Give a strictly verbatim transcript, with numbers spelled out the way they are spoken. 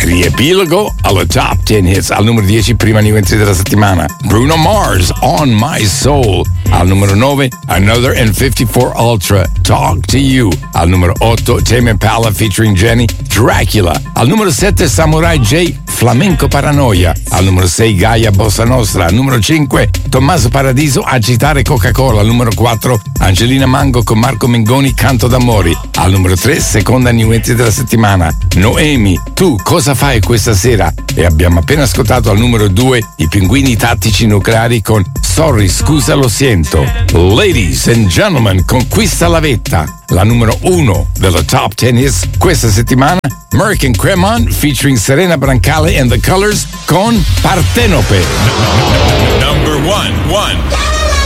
Riepilogo alla Top dieci Hits. Al numero dieci, prima new entry della settimana, Bruno Mars, On My Soul. Al numero nove, Another N fifty-four Ultra, Talk to You. Al numero otto, Tame Impala featuring Jenny, Dracula. Al numero sette, Samurai J, Flamenco Paranoia. Al numero sei, Gaia Bossa Nostra. Al numero cinque, Tommaso Paradiso, Agitare Coca-Cola. Al numero quattro, Angelina Mango con Marco Mengoni, Canto d'amori. Al numero tre, seconda new entry della settimana, Noemi, Tu cosa fai questa sera? E abbiamo appena ascoltato al numero due i Pinguini Tattici Nucleari con Sorry, scusa lo sento. Ladies and gentlemen, Conquista la vetta. La numero uno della Top dieci Hits questa settimana, Merck and Cremon featuring Serena Brancale and the Colors con Partenope. Number one, one.